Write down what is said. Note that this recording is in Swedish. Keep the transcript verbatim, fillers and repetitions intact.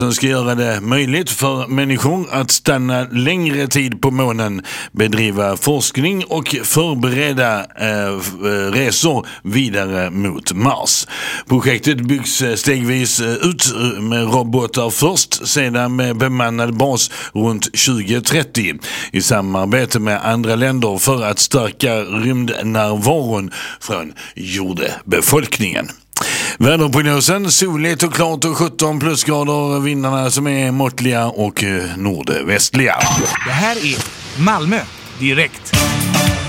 Den ska göra det möjligt för människor att stanna längre tid på månen, bedriva forskning och förbereda eh, resor vidare mot Mars. Projektet byggs stegvis ut med robotar först, sedan med bemannad bas runt tjugo trettio i samarbete med andra länder för att stärka rymdnärvaron från jordbefolkningen. Väderprognosen: soligt och klart och sjutton plusgrader, vindarna som är måttliga och nordvästliga. Det här är Malmö direkt.